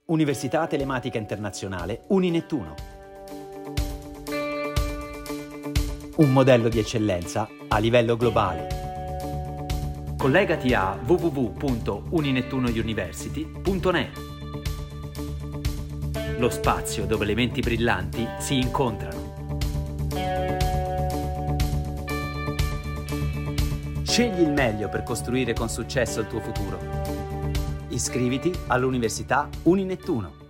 Università Telematica Internazionale Uninettuno. Un modello di eccellenza a livello globale. Collegati a www.uninettunouniversity.net. Lo spazio dove le menti brillanti si incontrano. Scegli il meglio per costruire con successo il tuo futuro. Iscriviti all'Università Uninettuno.